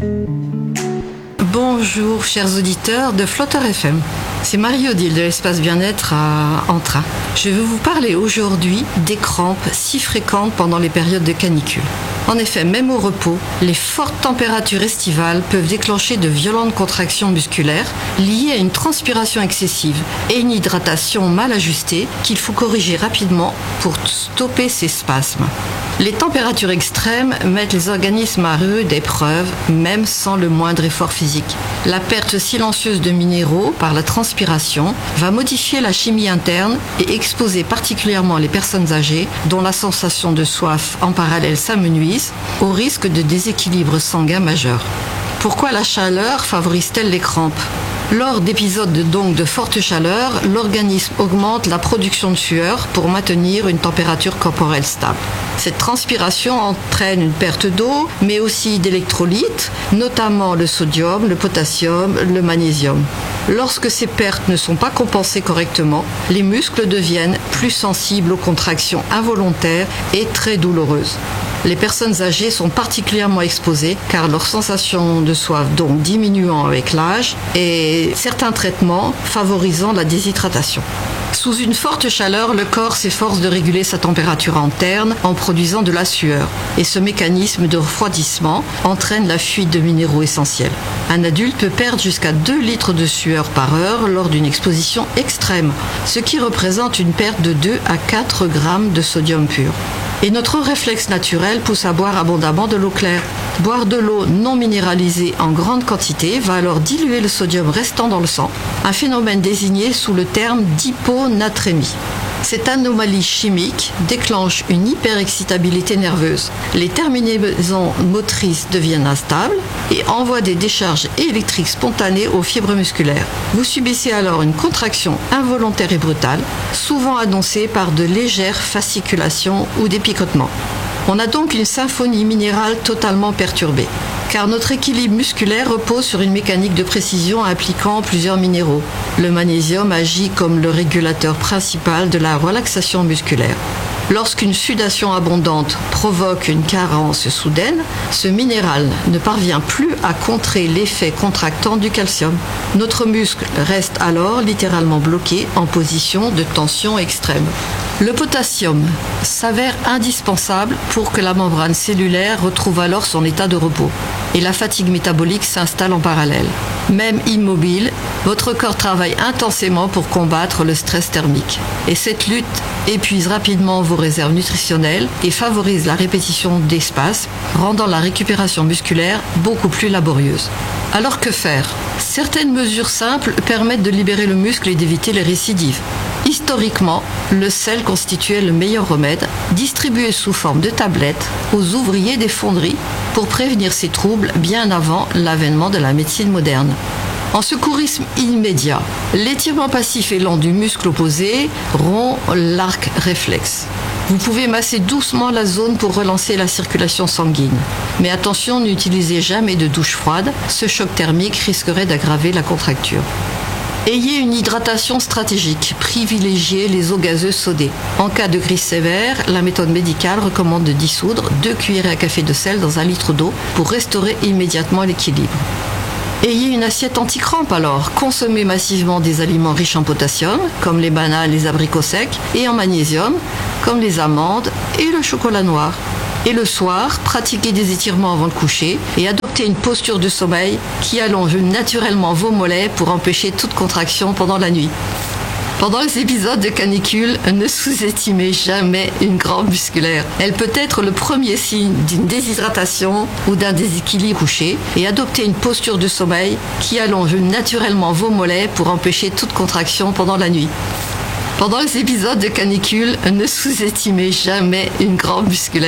Bonjour chers auditeurs de Flotter FM. C'est Marie-Odile de l'Espace Bien-être à Entrain. Je vais vous parler aujourd'hui des crampes si fréquentes pendant les périodes de canicule. En effet, même au repos, les fortes températures estivales peuvent déclencher de violentes contractions musculaires liées à une transpiration excessive et une hydratation mal ajustée qu'il faut corriger rapidement pour stopper ces spasmes. Les températures extrêmes mettent les organismes à rude épreuve, même sans le moindre effort physique. La perte silencieuse de minéraux par la transpiration va modifier la chimie interne et exposer particulièrement les personnes âgées, dont la sensation de soif en parallèle s'amenuise, au risque de déséquilibre sanguin majeur. Pourquoi la chaleur favorise-t-elle les crampes ? Lors d'épisodes de forte chaleur, l'organisme augmente la production de sueur pour maintenir une température corporelle stable. Cette transpiration entraîne une perte d'eau, mais aussi d'électrolytes, notamment le sodium, le potassium, le magnésium. Lorsque ces pertes ne sont pas compensées correctement, les muscles deviennent plus sensibles aux contractions involontaires et très douloureuses. Les personnes âgées sont particulièrement exposées car leur sensation de soif donc diminuant avec l'âge et certains traitements favorisant la déshydratation. Sous une forte chaleur, le corps s'efforce de réguler sa température interne en produisant de la sueur. Et ce mécanisme de refroidissement entraîne la fuite de minéraux essentiels. Un adulte peut perdre jusqu'à 2 litres de sueur par heure lors d'une exposition extrême, ce qui représente une perte de 2 à 4 grammes de sodium pur. Et notre réflexe naturel pousse à boire abondamment de l'eau claire. Boire de l'eau non minéralisée en grande quantité va alors diluer le sodium restant dans le sang, un phénomène désigné sous le terme d'hyponatrémie. Cette anomalie chimique déclenche une hyperexcitabilité nerveuse. Les terminaisons motrices deviennent instables et envoient des décharges électriques spontanées aux fibres musculaires. Vous subissez alors une contraction involontaire et brutale, souvent annoncée par de légères fasciculations ou des picotements. On a donc une symphonie minérale totalement perturbée, car notre équilibre musculaire repose sur une mécanique de précision impliquant plusieurs minéraux. Le magnésium agit comme le régulateur principal de la relaxation musculaire. Lorsqu'une sudation abondante provoque une carence soudaine, ce minéral ne parvient plus à contrer l'effet contractant du calcium. Notre muscle reste alors littéralement bloqué en position de tension extrême. Le potassium s'avère indispensable pour que la membrane cellulaire retrouve alors son état de repos et la fatigue métabolique s'installe en parallèle. Même immobile, votre corps travaille intensément pour combattre le stress thermique. Et cette lutte épuise rapidement vos réserves nutritionnelles et favorise la répétition des spasmes, rendant la récupération musculaire beaucoup plus laborieuse. Alors que faire ? Certaines mesures simples permettent de libérer le muscle et d'éviter les récidives. Historiquement, le sel constituait le meilleur remède, distribué sous forme de tablettes aux ouvriers des fonderies pour prévenir ces troubles bien avant l'avènement de la médecine moderne. En secourisme immédiat, l'étirement passif et lent du muscle opposé rompt l'arc réflexe. Vous pouvez masser doucement la zone pour relancer la circulation sanguine. Mais attention, n'utilisez jamais de douche froide, ce choc thermique risquerait d'aggraver la contracture. Ayez une hydratation stratégique, privilégiez les eaux gazeuses sodées. En cas de crise sévère, la méthode médicale recommande de dissoudre 2 cuillerées à café de sel dans 1 litre d'eau pour restaurer immédiatement l'équilibre. Ayez une assiette anti-crampe alors. Consommez massivement des aliments riches en potassium, comme les bananes, les abricots secs, et en magnésium, comme les amandes et le chocolat noir. Et le soir, pratiquez des étirements avant le coucher et adoptez une posture de sommeil qui allonge naturellement vos mollets pour empêcher toute contraction pendant la nuit. Pendant les épisodes de canicule, ne sous-estimez jamais une crampe musculaire. Elle peut être le premier signe d'une déshydratation ou d'un déséquilibre couché et adoptez une posture de sommeil qui allonge naturellement vos mollets pour empêcher toute contraction pendant la nuit. Pendant les épisodes de canicule, ne sous-estimez jamais une crampe musculaire.